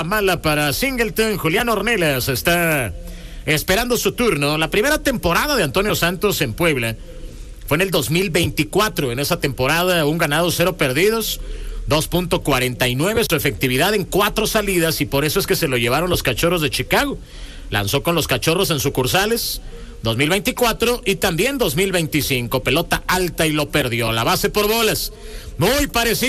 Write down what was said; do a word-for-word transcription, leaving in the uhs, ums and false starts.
mala para Singleton. Julián Ornelas está esperando su turno. La primera temporada de Antonio Santos en Puebla fue en el dos mil veinticuatro. En esa temporada, un ganado, cero perdidos, dos punto cuarenta y nueve su efectividad en cuatro salidas, y por eso es que se lo llevaron los Cachorros de Chicago. Lanzó con los Cachorros en sucursales dos mil veinticuatro y también dos mil veinticinco. Pelota alta y lo perdió. La base por bolas. Muy parecido